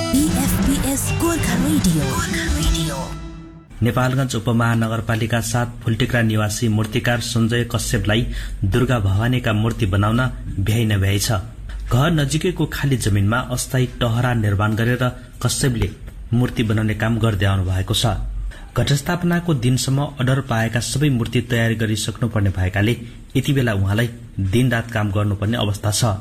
BFBS Gorkha radio. Nepalgunj उपमहानगरपालिका 7 फुलटिक्रा निवासी मूर्तिकार सञ्जय कश्यपलाई दुर्गा भवानीका मूर्ति बनाउन भ्याइ नभ्याइ छ। घर नजिकैको खाली जमिनमा अस्थायी टहरा निर्माण गरेर कश्यपले मूर्ति बनाउने काम गर्दै आउनु भएको छ। घटस्थापनाको दिनसम्म अर्डर पाएका सबै मूर्ति तयारी गरिसक्नुपर्ने भएकाले यति बेला उहाँलाई दिनरात काम गर्नुपर्ने अवस्था छ।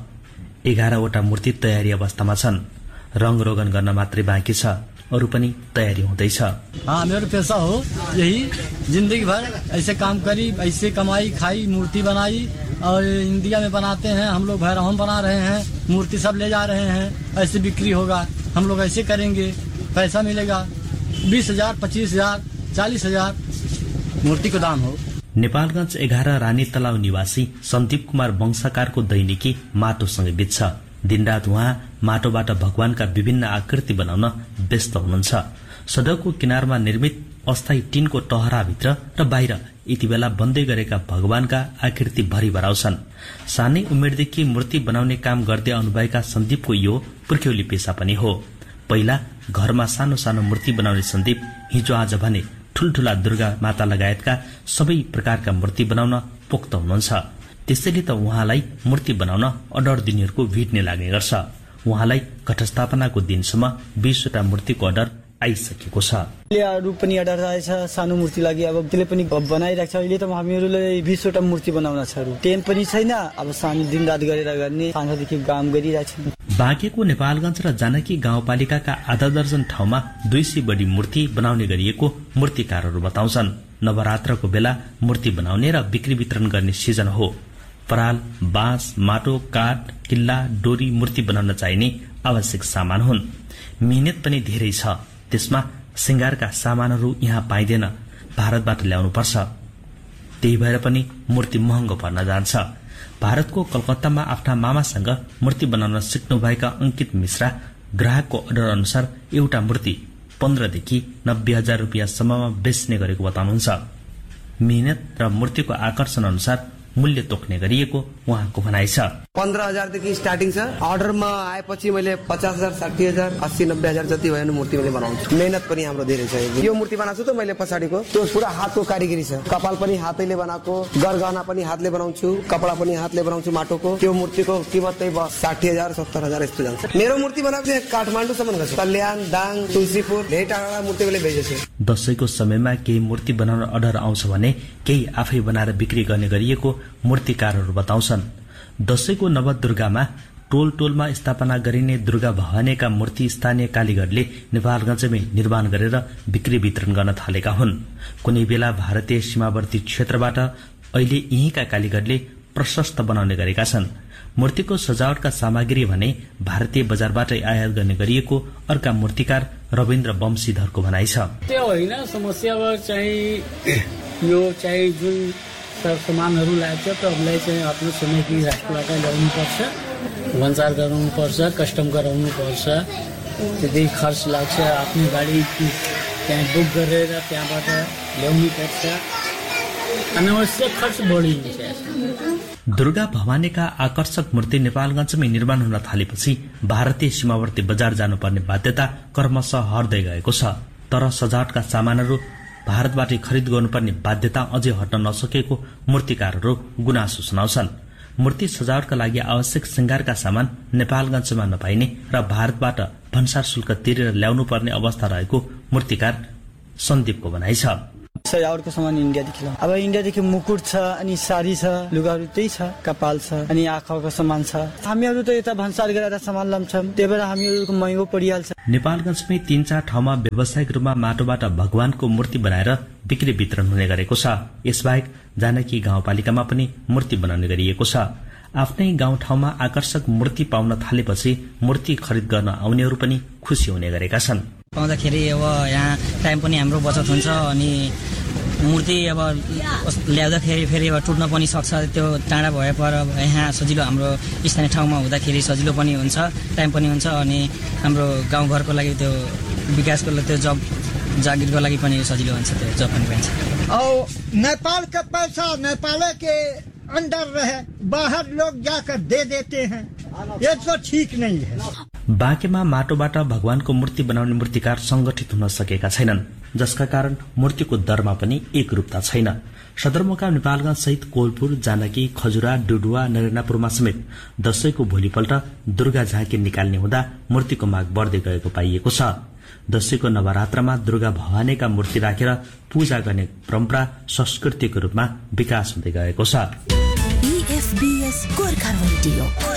11वटा मूर्ति तयारी अवस्थामा छन्। रंग रोगन गर्न मात्रै बाँकी छ, अरू पनि तयारी हुँदैछ। हाँ, मेरा पैसा हो यही, जिंदगी भर ऐसे काम करी, ऐसे कमाई खाई, मूर्ति बनाई और इंडिया में बनाते हैं हम लोग। भैरव हम बना रहे हैं, मूर्ति सब ले जा रहे हैं, ऐसे बिक्री होगा। हम लोग ऐसे करेंगे, पैसा मिलेगा 20,000, 25,000, 40,000 मूर्ति को दाम हो। नेपालगञ्ज 11 रानी तलाउ निवासी सन्दीप कुमार वंशकारको दैनिकी माटोसँगै बित्छ। दिनरात उहाँ माटोबाट भगवानका विभिन्न आकृति बनाउन व्यस्त हुनुहुन्छ। सडकको किनारमा निर्मित अस्थायी टिनको टहराभित्र र बाहिर यति बेला बन्दै गरेका भगवानका आकृति भरि भराउँछन्। सानै उमेरदेखि मूर्ति बनाउने काम गर्दै आउनुभएका सन्दीपको यो पुर्ख्यौली पेशा पनि हो। पहिला घरमा सानो सानो मूर्ति बनाउने सन्दीप हिजो आज भने ठूल्ठूला दुर्गा माता लगायतका सबै प्रकारका मूर्ति बनाउन पोख्त हुनुहुन्छ। त्यसैले त उहाँलाई मूर्ति बनाउन अर्डर दिनेहरूको भिड नै लाग्ने गर्छ। उहाँलाई घटस्थापनाको दिनसम्म 20वटा मूर्तिको अर्डर आइसकेको छ। अरू पनि अर्डर आएछ सानो मूर्ति लागि, अब त्यसले पनि बनाइरहेको छ। अहिले त हामीहरूले 20वटा मूर्ति बनाउन छ। टेन पनि छैन, अब सानो दिनरात गरेर गर्ने, साँझदेखि काम गरिरहेछ। बाँकेको नेपालगञ्ज र जानकी गाउँपालिकाका आधा दर्जन ठाउँमा 200 बढी मूर्ति बनाउने गरिएको मूर्तिकारहरू बताउँछन्। नवरात्रको बेला मूर्ति बनाउने र बिक्री वितरण गर्ने सिजन हो। पराल, बाँस, माटो, काठ, किल्ला, डोरी मूर्ति बनाउन चाहिने आवश्यक सामान हुन्। मेहनत पनि धेरै छ। त्यसमा श्रृंगारका सामानहरू यहाँ पाइँदैन, भारतबाट ल्याउनुपर्छ। त्यही भएर पनि मूर्ति महँगो पर्न जान्छ। भारतको कलकत्तामा आफ्ना मामासँग मूर्ति बनाउन सिक्नुभएका अंकित मिश्रा ग्राहकको अर्डर अनुसार एउटा मूर्ति 15 देखि 90,000 रुपियाँसम्ममा बेच्ने गरेको बताउनुहुन्छ। मेहनत र मूर्तिको आकर्षण अनुसार मूल्य तोक्ने गरिएको उहाँको भनाइ छ। 15,000 देखि स्टार्टिङ छ। अर्डरमा आएपछि मैले 50,000, 60,000, 80,000, 90,000 जति भयो भने मूर्ति मैले बनाउँछु। मेहनत पनि हाम्रो धेरै छ। यो मूर्ति बनाएको छु त मैले पछाडिको, त्यो पुरा हातको कारिगरी छ। कपाल पनि हातैले बनाएको, गरगहना पनि हातले बनाउँछु, कपडा पनि हातले बनाउँछु माटोको। त्यो मूर्तिको कीमत चाहिँ 60,000, 70,000 यस्तो जान्छ। मेरो मूर्ति बनाएको काठमाडौँसम्म गएको, कल्याण, दाङ, तुलसीपुर, धेरै टाढा मूर्ति मैले बेचेछु। दशैंको समयमा केही मूर्ति बनाउन अर्डर आउँछ भने केही आफै बनाएर बिक्री गर्ने गरिएको मूर्तिकारहरू बताउँछन्। दशैंको नवदुर्गामा टोल टोलमा स्थापना गरिने दुर्गा भवानीका मूर्ति स्थानीय कालीगरले नेपालगञ्जमै निर्माण गरेर बिक्री वितरण गर्न थालेका हुन्। कुनै बेला भारतीय सीमावर्ती क्षेत्रबाट अहिले यहीँका कालीगरले प्रशस्त बनाउने गरेका छन्। मूर्तिको सजावटका सामग्री भने भारतीय बजारबाटै आयात गर्ने गरिएको अर्का मूर्तिकार रविन्द्र वंशीधरको भनाइ छ। त्यो होइन समस्या यो चाहिँ जुन सामानहरू ल्याएको छ त्यसलाई चाहिँ आफ्नो छिमेकी राष्ट्रबाट ल्याउनुपर्छ, भन्सार गराउनुपर्छ, कस्टम गराउनुपर्छ। त्यति खर्च लाग्छ। आफ्नो गाडी त्यहाँ बुक गरेर त्यहाँबाट ल्याउनुपर्छ। अनावश्यक खर्च बढिन्छ। दुर्गा भवानीका आकर्षक मूर्ति नेपालगञ्जमै निर्माण हुन थालेपछि भारतीय सीमावर्ती बजार जानुपर्ने बाध्यता क्रमशः हट्दै गएको छ। तर सजावटका सामानहरू भारतबाटै खरिद गर्नुपर्ने बाध्यता अझै हट्न नसकेको मूर्तिकारहरू गुनासो सुनाउँछन्। मूर्ति सजावटका लागि आवश्यक श्रृंगारका सामान नेपालगञ्जमा नपाइने र भारतबाट भन्सार शुल्क तिरेर ल्याउनु पर्ने अवस्था रहेको मूर्तिकार सन्दीपको भनाइ छ। सजावटको सामान इन्डियादेखि ल्याउँ। अब इन्डियादेखि मुकुट छ, अनि साडी छ, लुगाहरू त्यही छ, कपाल छ, अनि आँखाको सामान छ। हामीहरू त यता भन्सार गरेर सामान लान्छौँ, त्यही भएर हामीहरूको महँगो परिहाल्छ। नेपालगञ्जमै 3-4 ठाउँमा व्यावसायिक रूपमा माटोबाट भगवानको मूर्ति बनाएर बिक्री वितरण हुने गरेको छ। यसबाहेक जानकी गाउँपालिकामा पनि मूर्ति बनाउने गरिएको छ। आफ्नै गाउँठाउँमा आकर्षक मूर्ति पाउन थालेपछि मूर्ति खरिद गर्न आउनेहरू पनि खुसी हुने गरेका छन्। पाउँदाखेरि अब यहाँ टाइम पनि हाम्रो बचत हुन्छ, अनि मूर्ति अब ल्याउँदाखेरि फेरि अब टुट्न पनि सक्छ। त्यो टाढा भए पर यहाँ सजिलो, हाम्रो स्थानीय ठाउँमा हुँदाखेरि सजिलो पनि हुन्छ, टाइम पनि हुन्छ, अनि हाम्रो गाउँघरको लागि त्यो विकासको लागि, त्यो जब जागिरको लागि पनि सजिलो हुन्छ, त्यो जब पनि पाइन्छ। और नेपाल का पैसा नेपाल के अंदर रहे, बाहर लोग जाकर दे देते हैं, ये तो ठीक नहीं है। बाँकेमा माटोबाट भगवानको मूर्ति बनाउने मूर्तिकार संगठित हुन सकेका छैनन्, जसका कारण मूर्तिको दरमा पनि एकरूपता छैन। सदरमुकाम नेपालगंज सहित कोलपुर, जानकी, खजुरा, डुडुवा, नरेनापुरमा समेत दशैंको भोलिपल्ट दुर्गा झाँकी निकाल्ने हुँदा मूर्तिको माग बढ़दै गएको पाइएको छ। दशैंको नवरात्रमा दुर्गा भवानीका मूर्ति राखेर पूजा गर्ने परम्परा संस्कृतिको रूपमा विकास हुँदै गएको छ। BFBS Gorkha radio.